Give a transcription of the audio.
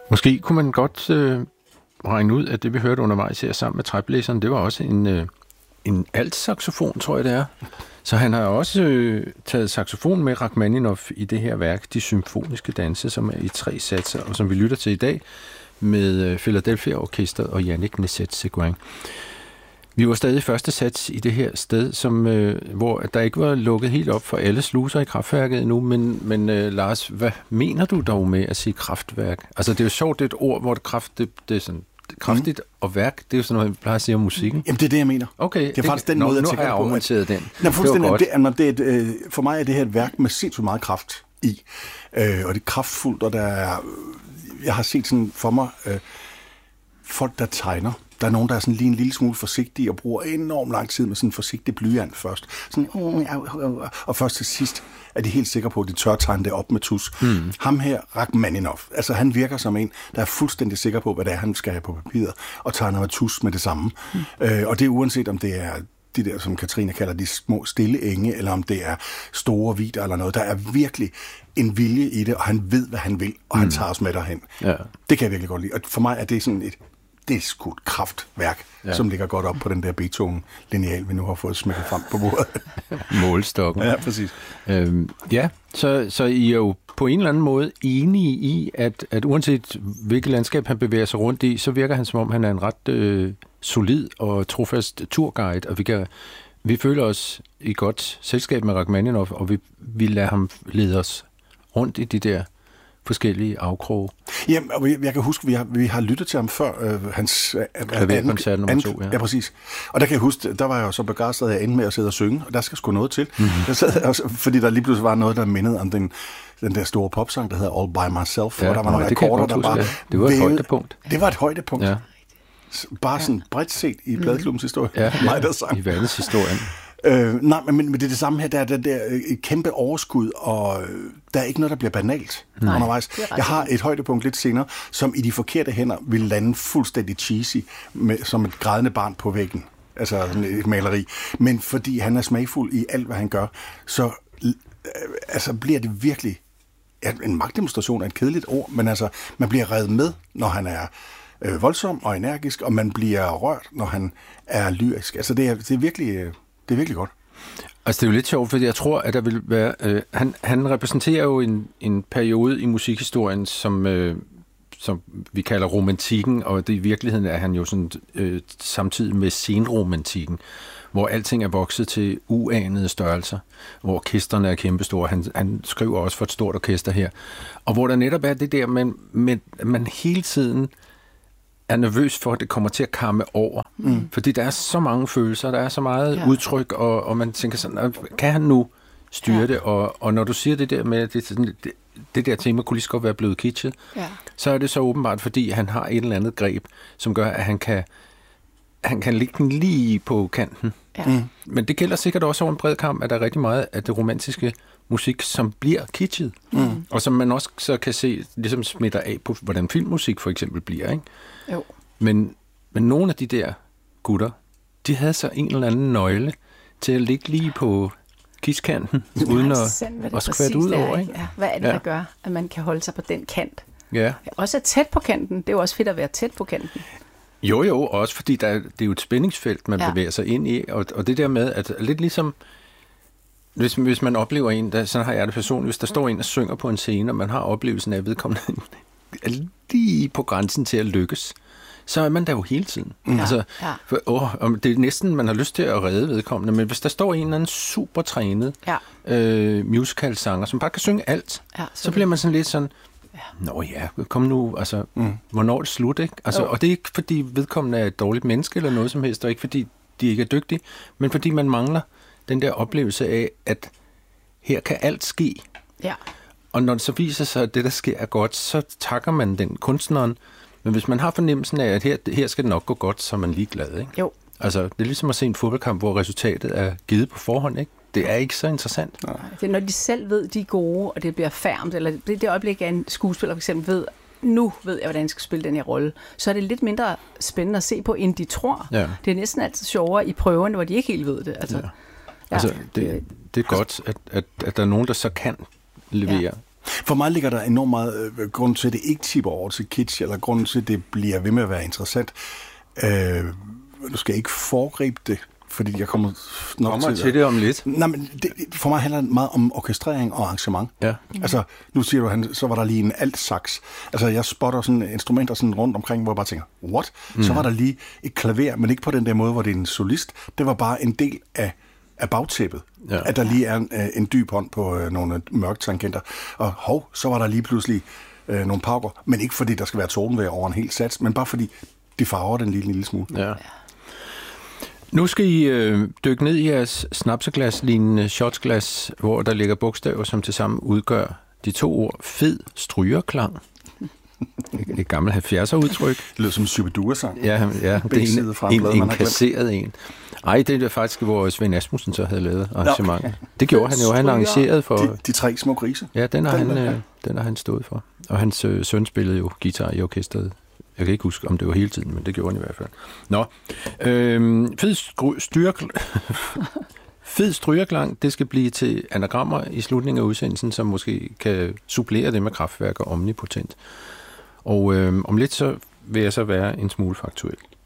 Måske kunne man godt regne ud, at det vi hørte undervejs her sammen med træblæseren, det var også en alt-saxofon, tror jeg det er. Så han har også taget saxofon med Rachmaninoff i det her værk, De symfoniske danse, som er i 3 satser, og som vi lytter til i dag med Philadelphia Orkestret og Yannick Nézet-Séguin. Vi var stadig i første sats i det her sted, hvor der ikke var lukket helt op for alle sluser i kraftværket endnu, men Lars, hvad mener du dog med at sige kraftværk? Altså det er jo sjovt, det er et ord, hvor det er sådan kraftigt, og værk, det er jo sådan noget, jeg plejer at sige om musikken. Jamen det er det, jeg mener. Okay, det er faktisk den måde, jeg tænker på. Nu har jeg afmonteret den. For mig er det her et værk med sindssygt meget kraft i, og det er kraftfuldt, og jeg har set sådan for mig folk, der tegner. Der er nogen, der er sådan lige en lille smule forsigtige og bruger enormt lang tid med sådan en forsigtig blyant først. Sådan, og først til sidst er de helt sikre på, at de tør tegne det op med tus. Ham her, Rachmaninoff, altså han virker som en, der er fuldstændig sikker på, hvad det er, han skal have på papiret, og tegner med tus med det samme. Og det er uanset om det er de der, som Katrine kalder de små stille enge, eller om det er store vidder eller noget. Der er virkelig en vilje i det, og han ved, hvad han vil, og han tager os med derhen. Ja. Det kan jeg virkelig godt lide. Og for mig er det sådan det er sgu et kraftværk, som ligger godt op på den der Beethoven-lineal, vi nu har fået smækket frem på bordet. Målstokken. Ja, præcis. Så I er jo på en eller anden måde enige i, at uanset hvilket landskab han bevæger sig rundt i, så virker han som om, han er en ret solid og trofast turguide, og vi føler os i godt selskab med Rachmaninoff, og vi lader ham lede os rundt i de der forskellige afkroge. Jamen, jeg kan huske, vi har lyttet til ham før hans klaverkoncert nummer 2. Ja, præcis. Og der kan jeg huske, der var jeg jo så begejstret, at jeg endte med at sidde og synge, og der skal sgu noget til. Der sad også, fordi der lige pludselig var noget, der mindede om den der store popsang, der hedder All By Myself, og der var nogle akkorder, der bare... Det var et højdepunkt. Det var et højdepunkt. Ja. Bare sådan bredt set i pladeklubbens historie. Ja, mig, der sang. I verdenshistorien. Nej, men det er det samme her. Der er et kæmpe overskud, og der er ikke noget, der bliver banalt undervejs. Jeg har et højdepunkt lidt senere, som i de forkerte hænder vil lande fuldstændig cheesy, som et grædende barn på væggen. Altså et maleri. Men fordi han er smagfuld i alt, hvad han gør, så bliver det virkelig en magtdemonstration af et kedeligt ord, men altså, man bliver revet med, når han er voldsom og energisk, og man bliver rørt, når han er lyrisk. Altså, det er virkelig godt. Altså, det er jo lidt sjovt, fordi jeg tror, at der vil være... Han repræsenterer jo en periode i musikhistorien, som vi kalder romantikken, og det i virkeligheden er han jo sådan samtidig med senromantikken, hvor alting er vokset til uanede størrelser, hvor orkestrene er kæmpestore. Han skriver også for et stort orkester her. Og hvor der netop er det der, man hele tiden er nervøs for, at det kommer til at kamme over. Fordi der er så mange følelser, der er så meget udtryk, og man tænker sådan, kan han nu styre det? Og når du siger det der med, at det der tema kunne lige så godt være blevet kitschet, så er det så åbenbart, fordi han har et eller andet greb, som gør, at han kan ligge den lige på kanten. Ja. Men det gælder sikkert også over en bred kamp, at der er rigtig meget af det romantiske musik, som bliver kitschet. Og som man også så kan se, ligesom smitter af på, hvordan filmmusik for eksempel bliver. Ikke? Jo. Men nogle af de der gutter, de havde så en eller anden nøgle til at ligge lige på kidskanten, uden at skvætte ud over. Ikke? Ja. Hvad er det, der gør, at man kan holde sig på den kant? Ja. Også er tæt på kanten. Det er jo også fedt at være tæt på kanten. Jo, også fordi det er jo et spændingsfelt, man bevæger sig ind i, og det der med, at lidt ligesom, hvis man oplever en, sådan har jeg det personligt, hvis der står en og synger på en scene, og man har oplevelsen af, at vedkommende er lige på grænsen til at lykkes, så er man der jo hele tiden. Det er næsten, man har lyst til at redde vedkommende, men hvis der står en eller anden super trænet musical-sanger, som bare kan synge alt, så bliver man sådan lidt sådan, nå ja, kom nu, altså, hvornår er det slut, ikke? Altså, og det er ikke, fordi vedkommende er et dårligt menneske eller noget som helst, og ikke fordi de ikke er dygtige, men fordi man mangler den der oplevelse af, at her kan alt ske. Ja. Og når det så viser sig, at det, der sker, er godt, så takker man den kunstneren. Men hvis man har fornemmelsen af, at her skal det nok gå godt, så er man ligeglad, ikke? Jo. Altså, det er ligesom at se en fodboldkamp, hvor resultatet er givet på forhånd, ikke? Det er ikke så interessant. Nej. Det er, når de selv ved, de er gode, og det bliver færmt, eller det øjeblik, at en skuespiller for eksempel ved, nu ved jeg, hvordan jeg skal spille den her rolle, så er det lidt mindre spændende at se på, end de tror. Ja. Det er næsten altid sjovere i prøverne, hvor de ikke helt ved det. Altså, det er godt, at der er nogen, der så kan levere. Ja. For mig ligger der enormt meget grund til, at det ikke tipper over til kitsch, eller grund til, at det bliver ved med at være interessant. Du skal ikke foregribe det, fordi jeg kommer nok til det om lidt. Nej, men for mig handler det meget om orkestrering og arrangement. Ja. Altså, nu siger du, så var der lige en alt-sax. Altså, jeg spotter sådan instrumenter sådan rundt omkring, hvor jeg bare tænker, what? Så var der lige et klaver, men ikke på den der måde, hvor det er en solist. Det var bare en del af bagtæppet. Ja. At der lige er en dyb hånd på nogle mørke tangenter. Og så var der lige pludselig nogle pauker, men ikke fordi der skal være tonevejr over en hel sats, men bare fordi de farver den lille smule. Ja. Nu skal I dykke ned i jeres snapseglas-lignende shotsglas, hvor der ligger bogstaver, som tilsammen udgør de 2 ord fed strygerklang. Et gammelt 70'er udtryk. Det lyder som en Shubidua-sang. Ja, det er en kasseret en. Ej, det er faktisk, hvor Svend Asmussen så havde lavet arrangement. Okay. Det gjorde han jo. Han arrangerede for... De 3 små grise. Ja, den har han stået for. Og hans søn spillede jo guitar i orkestret. Jeg kan ikke huske, om det var hele tiden, men det gjorde han i hvert fald. Nå, fed strygerklang, det skal blive til anagrammer i slutningen af udsendelsen, som måske kan supplere det med Kraftwerk og Omnipotent. Og om lidt så vil jeg så være en smule faktuel.